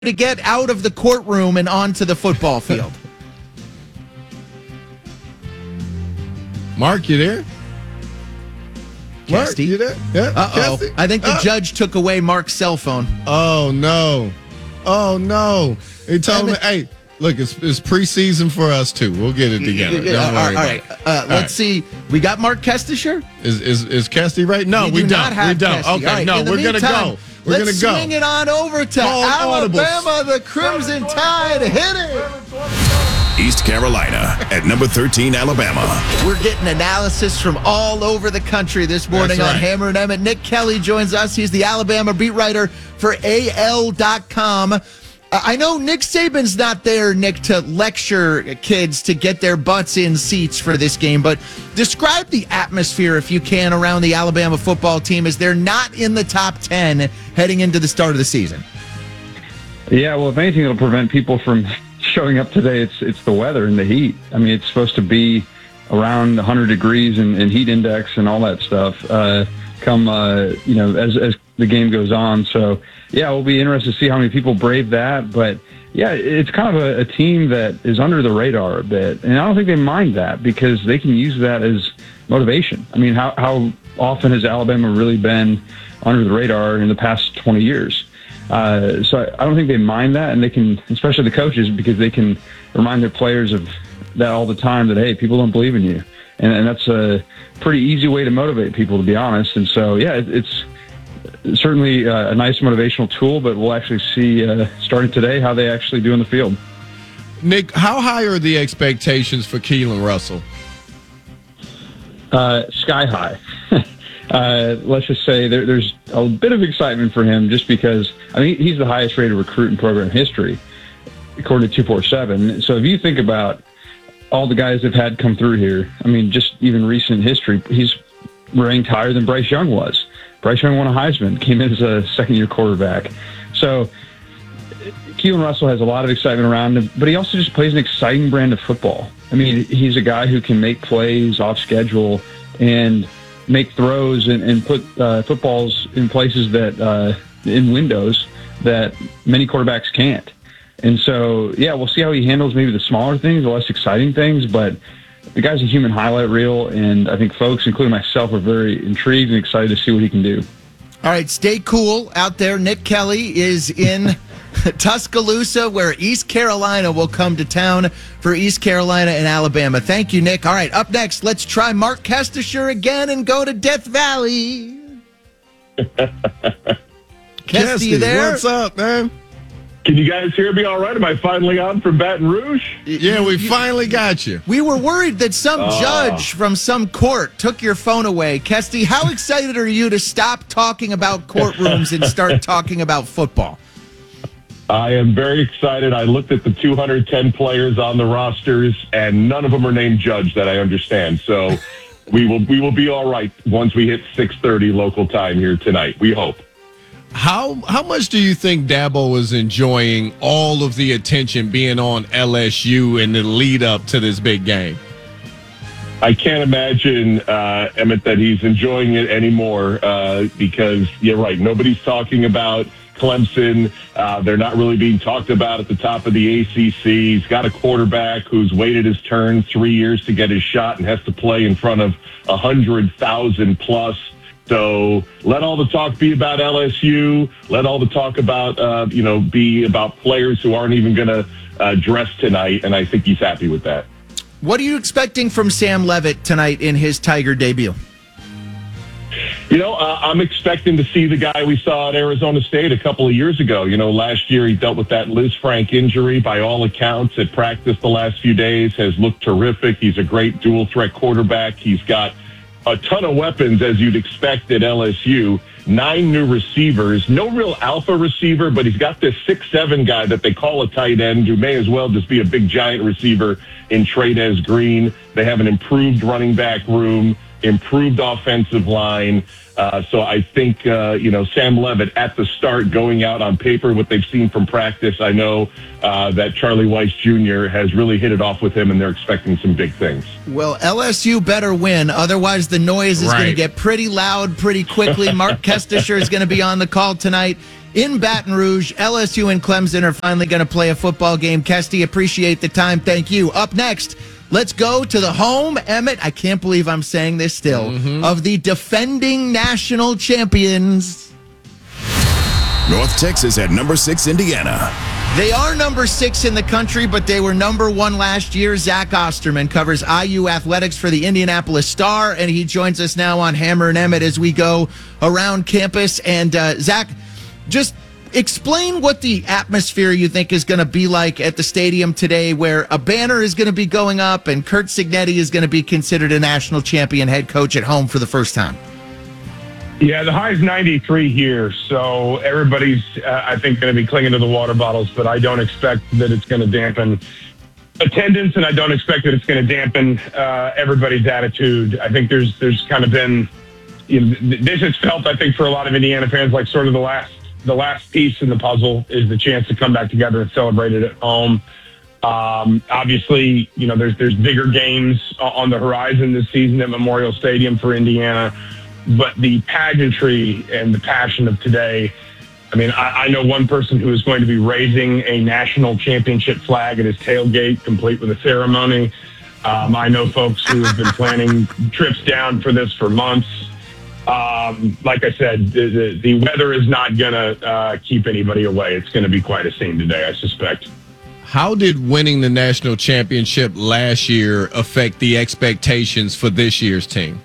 to get out of the courtroom and onto the football field? Mark, you there? Mark, Kesty? you there? Yeah. Uh-oh. Kesty? I think the judge took away Mark's cell phone. Oh, no. Oh, no. He told me, hey, look, it's preseason for us, too. We'll get it together. Don't worry all right. Let's see. We got Mark Kestisher? Is Kesty right? No, we do don't. not have We don't. Kesty. Okay, All right, no, in the we're going to meantime, go. We're going to go. Let's swing it on over to Alabama, the Crimson Tide. Hit it. East Carolina at number 13, Alabama. We're getting analysis from all over the country this morning That's on right. Hammer and Emmett. Nick Kelly joins us. He's the Alabama beat writer for AL.com. I know Nick Saban's not there, Nick, to lecture kids to get their butts in seats for this game, but describe the atmosphere, if you can, around the Alabama football team as they're not in the top 10 heading into the start of the season. Yeah, well, if anything, it'll prevent people from showing up today. It's the weather and the heat. I mean, it's supposed to be around 100 degrees and heat index and all that stuff as the game goes on. So, yeah, we'll be interested to see how many people brave that. But, yeah, it's kind of a team that is under the radar a bit. And I don't think they mind that because they can use that as motivation. I mean, how often has Alabama really been under the radar in the past 20 years? So I don't think they mind that, and they can, especially the coaches, because they can remind their players of that all the time, that, hey, people don't believe in you. And that's a pretty easy way to motivate people, to be honest. And so, yeah, it's certainly a nice motivational tool, but we'll actually see, starting today, how they actually do in the field. Nick, how high are the expectations for Keelan Russell? Sky high. Let's just say there's a bit of excitement for him just because, I mean, he's the highest rated recruit in program history, according to 247. So if you think about all the guys they've had come through here, I mean, just even recent history, he's ranked higher than Bryce Young was. Bryce Young won a Heisman, came in as a second-year quarterback. So Keelan Russell has a lot of excitement around him, but he also just plays an exciting brand of football. I mean, he's a guy who can make plays off schedule and make throws and put footballs in places that in windows that many quarterbacks can't. And so, yeah, we'll see how he handles maybe the smaller things, the less exciting things, but the guy's a human highlight reel, and I think folks, including myself, are very intrigued and excited to see what he can do. All right, stay cool out there. Nick Kelly is in Tuscaloosa, where East Carolina will come to town for East Carolina and Alabama. Thank you, Nick. All right, up next, let's try Mark Kestisher again and go to Death Valley. Kesty, you there? What's up, man? Can you guys hear me all right? Am I finally on from Baton Rouge? Yeah, we finally got you. We were worried that some judge from some court took your phone away. Kesty, how excited are you to stop talking about courtrooms and start talking about football? I am very excited. I looked at the 210 players on the rosters, and none of them are named Judge that I understand. So we will be all right once we hit 6:30 local time here tonight. We hope. How much do you think Dabo was enjoying all of the attention being on LSU in the lead up to this big game? I can't imagine, Emmett, that he's enjoying it anymore because you're right. Nobody's talking about Clemson. They're not really being talked about at the top of the ACC. He's got a quarterback who's waited his turn 3 years to get his shot and has to play in front of 100,000 plus. So let all the talk be about LSU. Let all the talk about, be about players who aren't even going to dress tonight. And I think he's happy with that. What are you expecting from Sam Leavitt tonight in his Tiger debut? I'm expecting to see the guy we saw at Arizona State a couple of years ago. Last year he dealt with that Liz Frank injury. By all accounts, at practice the last few days, has looked terrific. He's a great dual threat quarterback. He's got a ton of weapons, as you'd expect at LSU. 9 new receivers, no real alpha receiver, but he's got this 6'7" guy that they call a tight end who may as well just be a big giant receiver in Trey'Nez Green. They have an improved running back room, improved offensive line. So I think, Sam Leavitt at the start, going out on paper, what they've seen from practice, I know that Charlie Weiss Jr. has really hit it off with him, and they're expecting some big things. Well, LSU better win. Otherwise, the noise is going to get pretty loud pretty quickly. Mark Kestisher is going to be on the call tonight. in Baton Rouge. LSU and Clemson are finally going to play a football game. Kesty, appreciate the time. Thank you. Up next, let's go to the home, Emmett, I can't believe I'm saying this still, of the defending national champions. North Texas at number 6, Indiana. They are number 6 in the country, but they were number 1 last year. Zach Osterman covers IU athletics for the Indianapolis Star, and he joins us now on Hammer and Emmett as we go around campus. And Zach, just explain what the atmosphere you think is going to be like at the stadium today, where a banner is going to be going up and Curt Cignetti is going to be considered a national champion head coach at home for the first time. Yeah, the high is 93 here, so everybody's, I think, going to be clinging to the water bottles, but I don't expect that it's going to dampen attendance, and I don't expect that it's going to dampen everybody's attitude. I think there's kind of been, this has felt, I think, for a lot of Indiana fans like sort of the last piece in the puzzle is the chance to come back together and celebrate it at home. Obviously, there's bigger games on the horizon this season at Memorial Stadium for Indiana. But the pageantry and the passion of today, I mean, I know one person who is going to be raising a national championship flag at his tailgate, complete with a ceremony. I know folks who have been planning trips down for this for months. Like I said, the weather is not going to keep anybody away. It's going to be quite a scene today, I suspect. How did winning the national championship last year affect the expectations for this year's team?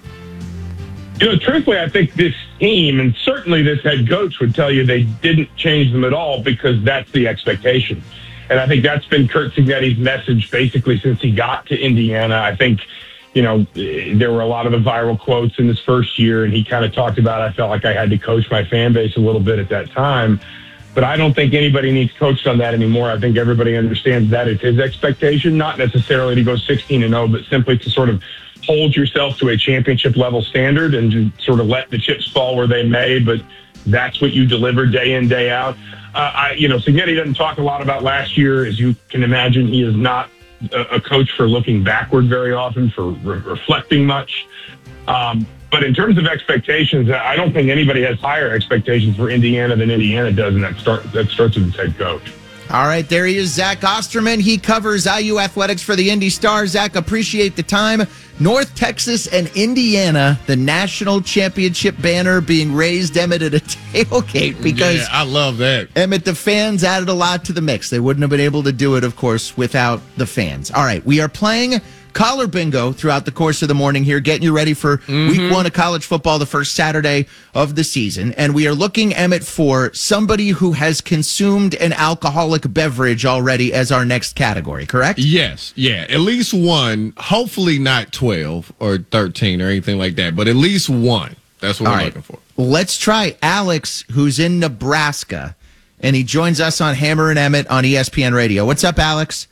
Truthfully, I think this team, and certainly this head coach, would tell you they didn't change them at all because that's the expectation. And I think that's been Curt Cignetti's message basically since he got to Indiana. I think, there were a lot of the viral quotes in his first year, and he kind of talked about, I felt like I had to coach my fan base a little bit at that time. But I don't think anybody needs coached on that anymore. I think everybody understands that it's his expectation, not necessarily to go 16-0, but simply to sort of hold yourself to a championship level standard and to sort of let the chips fall where they may, but that's what you deliver day in, day out. Cignetti doesn't talk a lot about last year. As you can imagine, he is not a coach for looking backward very often, for reflecting much. But in terms of expectations, I don't think anybody has higher expectations for Indiana than Indiana does, and that starts with its head coach. All right, there he is, Zach Osterman. He covers IU athletics for the Indy Star. Zach, appreciate the time. North Texas and Indiana, the national championship banner being raised, Emmett, at a tailgate because I love that. Emmett, the fans added a lot to the mix. They wouldn't have been able to do it, of course, without the fans. All right, we are playing Collar Bingo throughout the course of the morning here, getting you ready for week 1 of college football, the first Saturday of the season. And we are looking, Emmett, for somebody who has consumed an alcoholic beverage already as our next category, correct? Yes. Yeah. At least one, hopefully not 12 or 13 or anything like that, but at least one. That's what we're looking for. Let's try Alex, who's in Nebraska, and he joins us on Hammer and Emmett on ESPN Radio. What's up, Alex?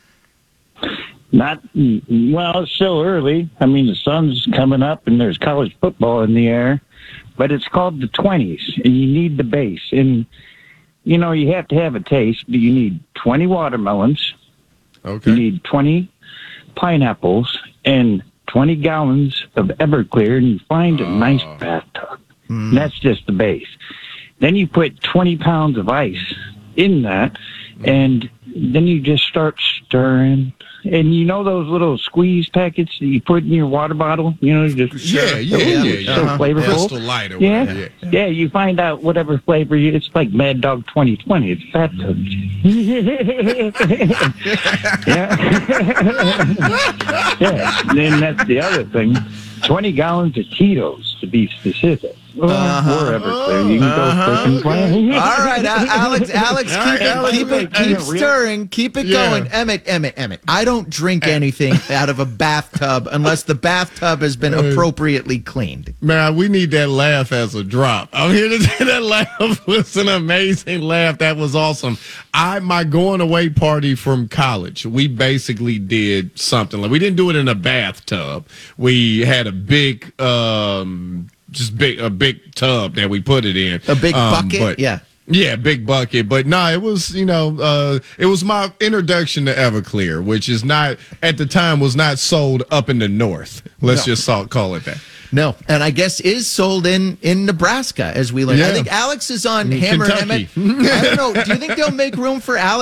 It's still early. I mean, the sun's coming up and there's college football in the air, but it's called the 20s and you need the base. And, you have to have a taste, but you need 20 watermelons. Okay. You need 20 pineapples and 20 gallons of Everclear, and you find a nice bathtub. That's just the base. Then you put 20 pounds of ice in that, and then you just start stirring. And those little squeeze packets that you put in your water bottle, just so flavorful. Crystal Light or whatever. Yeah, you find out whatever flavor it's like Mad Dog 2020. It's bathtub. Yeah. Then that's the other thing. 20 gallons of Cheetos, to be specific. Wherever you can go freaking play. All right, Alex, keep stirring, keep it going. Emmett, I don't drink anything out of a bathtub unless the bathtub has been appropriately cleaned. Man, we need that laugh as a drop. I'm here to say that laugh was an amazing laugh. That was awesome. My going away party from college, we basically did something like, we didn't do it in a bathtub. We had a big tub that we put it in. A big bucket? Yeah, big bucket. But no, it was, it was my introduction to Everclear, which is not, at the time, was not sold up in the north. Let's just call it that. No, and I guess is sold in Nebraska, as we learned. Yeah. I think Alex is on In Hammer Kentucky. Emmett. I don't know. Do you think they'll make room for Alex?